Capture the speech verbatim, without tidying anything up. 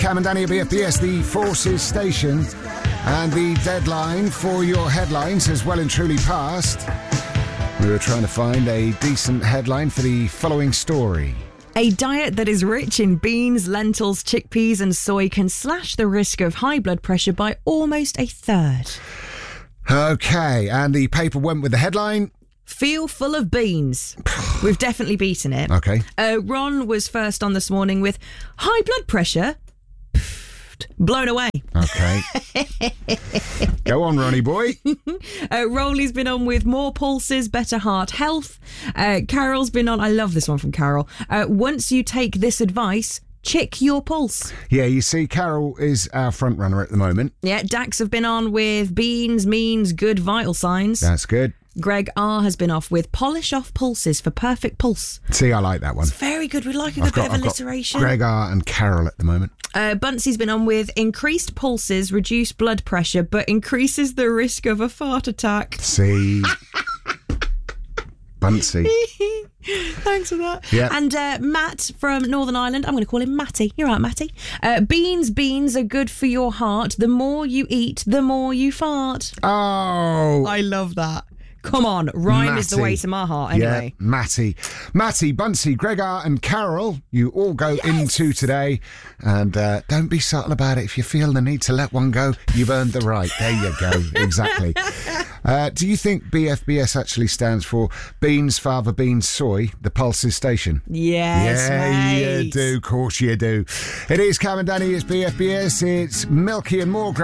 Cam and Danny at B F B S, the Forces Station, and the deadline for your headlines has well and truly passed. We were trying to find a decent headline for the following story. A diet that is rich in beans, lentils, chickpeas and soy can slash the risk of high blood pressure by almost a third. Okay, and the paper went with the headline. Feel full of beans. We've definitely beaten it. Okay. Uh, Ron was first on this morning with high blood pressure. Blown away. Okay. Go on, Ronnie boy. uh, Rolly's been on with more pulses, better heart health. Uh, Carol's been on, I love this one from Carol. Uh, once you take this advice, check your pulse. Yeah, you see, Carol is our front runner at the moment. Yeah, Dax have been on with beans means good vital signs. That's good. Greg R has been off with polish off pulses for perfect pulse. See, I like that one. It's very good. We like a I've good got, bit of I've alliteration. got Greg R and Carol at the moment. Uh, Buncey's been on with increased pulses, reduced blood pressure, but increases the risk of a fart attack. See. Buncey. Thanks for that. Yeah. And uh, Matt from Northern Ireland, I'm going to call him Matty. You're right, Matty. Uh, beans, beans are good for your heart. The more you eat, the more you fart. Oh. I love that. Come on, rhyme Matty. is the way to my heart anyway. Yeah, Matty. Matty, Buncey, Gregor and Carol, you all go Yes. into today. And uh, don't be subtle about it. If you feel the need to let one go, you've earned the right. There you go. Exactly. Uh, do you think B F B S actually stands for Beans, Father Beans, Soy, the Pulses Station? Yes, yeah, mate. you do. Of course you do. It is Cam and Danny. It's B F B S. It's Milky and more.